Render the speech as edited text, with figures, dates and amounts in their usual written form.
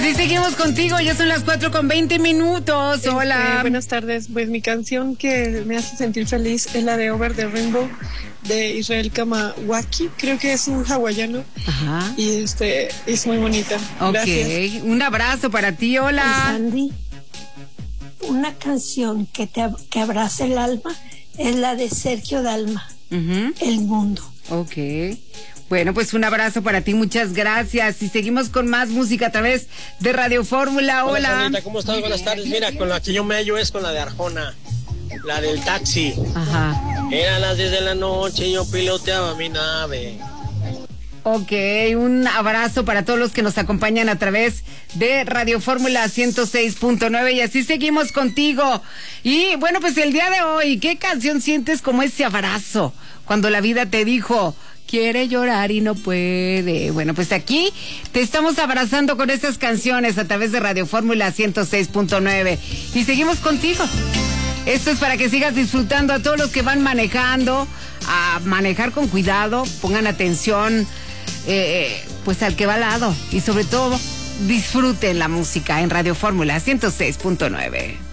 Pues sí, seguimos contigo, ya son las 4:20. Hola. Buenas tardes, pues mi canción que me hace sentir feliz es la de Over the Rainbow de Israel Kamawaki, creo que es un hawaiano. Ajá. Y es muy bonita. Gracias. Ok, un abrazo para ti, hola. Sandy, una canción que abraza el alma es la de Sergio Dalma, El Mundo. Ok. Bueno, pues un abrazo para ti, muchas gracias. Y seguimos con más música a través de Radio Fórmula. Hola. Sandrita, ¿cómo estás? Buenas tardes. Mira, con la que yo me hallo es con la de Arjona, la del taxi. Ajá. Eran las 10 de la noche y yo piloteaba mi nave. Ok, un abrazo para todos los que nos acompañan a través de Radio Fórmula 106.9 y así seguimos contigo. Y bueno, pues el día de hoy, ¿qué canción sientes como ese abrazo cuando la vida te dijo quiere llorar y no puede? Bueno, pues aquí te estamos abrazando con estas canciones a través de Radio Fórmula 106.9 y seguimos contigo. Esto es para que sigas disfrutando. A todos los que van manejando, a manejar con cuidado, pongan atención pues al que va al lado y sobre todo disfruten la música en Radio Fórmula 106.9.